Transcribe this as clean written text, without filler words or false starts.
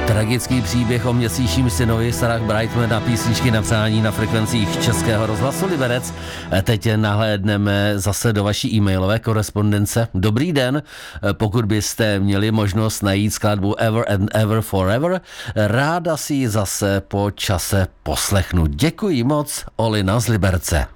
Tragický příběh o měsíčním synovi Sarah Brightman na písničky na přání na frekvencích Českého rozhlasu Liberec. Teď nahlédneme zase do vaší e-mailové korespondence. Dobrý den, pokud byste měli možnost najít skladbu Ever and Ever Forever, ráda si ji zase po čase poslechnu. Děkuji moc, Olina z Liberce.